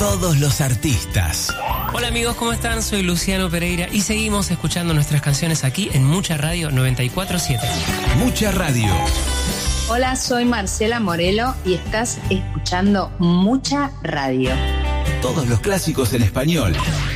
Todos los artistas. Hola amigos, ¿cómo están? Soy Luciano Pereira y seguimos escuchando nuestras canciones aquí en Mucha Radio 94.7. Mucha Radio. Hola, soy Marcela Morelo y estás escuchando Mucha Radio. Todos los clásicos en español.